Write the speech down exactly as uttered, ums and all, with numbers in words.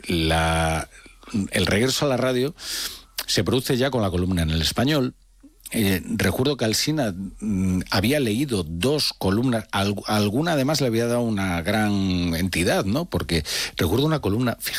la, el regreso a la radio se produce ya con la columna en El Español. Eh, recuerdo que Alsina mm, había leído dos columnas, a alguna además le había dado una gran entidad, ¿no? Porque recuerdo una columna, fíjate,